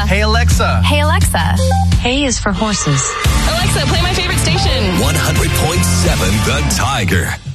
Hey, Alexa. Hey, Alexa. Hey is for horses. Alexa, play my favorite station. 100.7 The Tiger.